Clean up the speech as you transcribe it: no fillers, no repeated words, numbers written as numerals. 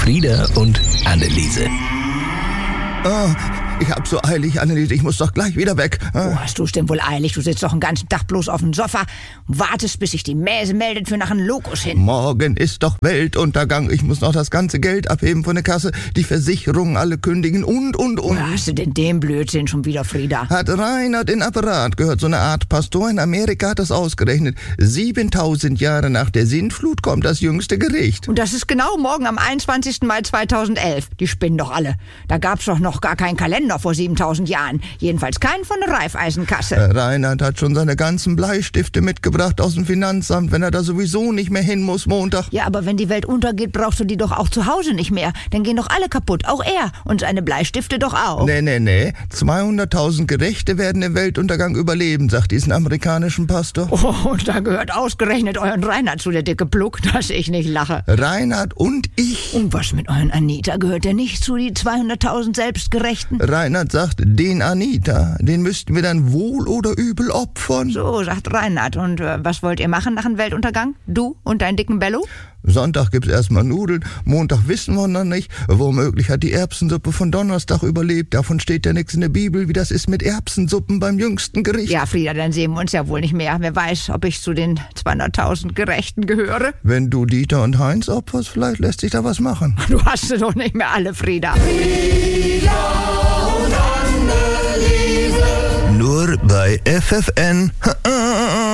Frieda und Anneliese. Oh, ich hab so eilig, Anneliese, ich muss doch gleich wieder weg. Wo hast du's denn wohl eilig? Du sitzt doch den ganzen Tag bloß auf dem Sofa und wartest, bis sich die Mäse meldet für nach einem Lokus hin. Morgen ist doch Weltuntergang. Ich muss noch das ganze Geld abheben von der Kasse, die Versicherungen alle kündigen und. Wo hast du denn den Blödsinn schon wieder, Frieda? Hat Reinhard den Apparat gehört, so eine Art Pastor in Amerika hat das ausgerechnet. 7000 Jahre nach der Sintflut kommt das jüngste Gericht. Und das ist genau morgen am 21. Mai 2011. Die spinnen doch alle. Da gab's doch noch gar keinen Kalender vor 7000 Jahren. Jedenfalls keinen von der Raiffeisenkasse. Reinhard hat schon seine ganzen Bleistifte mitgebracht aus dem Finanzamt, wenn er da sowieso nicht mehr hin muss Montag. Ja, aber wenn die Welt untergeht, brauchst du die doch auch zu Hause nicht mehr. Dann gehen doch alle kaputt, auch er. Und seine Bleistifte doch auch. Nee. 200.000 Gerechte werden den Weltuntergang überleben, sagt diesen amerikanischen Pastor. Oh, und da gehört ausgerechnet euren Reinhard zu, der dicke Pluck, dass ich nicht lache. Reinhard und ich. Und was mit euren Anita? Gehört der nicht zu die 200.000 Selbstgerechten? Reinhard sagt, den Anita, den müssten wir dann wohl oder übel opfern. So, sagt Reinhard. Und was wollt ihr machen nach dem Weltuntergang? Du und dein dicken Bello? Sonntag gibt's erstmal Nudeln, Montag wissen wir noch nicht. Womöglich hat die Erbsensuppe von Donnerstag überlebt. Davon steht ja nichts in der Bibel, wie das ist mit Erbsensuppen beim jüngsten Gericht. Ja, Frieda, dann sehen wir uns ja wohl nicht mehr. Wer weiß, ob ich zu den 200.000 Gerechten gehöre. Wenn du Dieter und Heinz opferst, vielleicht lässt sich da was machen. Du hast sie doch nicht mehr alle, Frieda. Frieda und Anneliese. Nur bei FFN.